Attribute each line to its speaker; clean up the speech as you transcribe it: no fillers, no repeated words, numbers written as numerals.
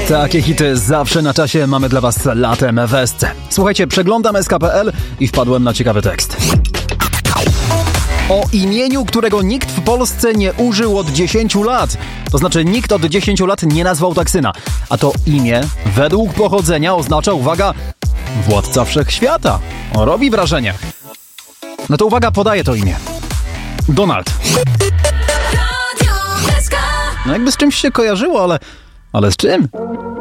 Speaker 1: Takie hity zawsze na czasie mamy dla was latem w SC. Słuchajcie, przeglądam sk.pl i wpadłem na ciekawy tekst. O imieniu, którego nikt w Polsce nie użył od 10 lat. To znaczy nikt od 10 lat nie nazwał tak syna. A to imię według pochodzenia oznacza, uwaga, władca wszechświata. Robi wrażenie. No to uwaga, podaję to imię. Donald. No jakby z czymś się kojarzyło, ale z czym?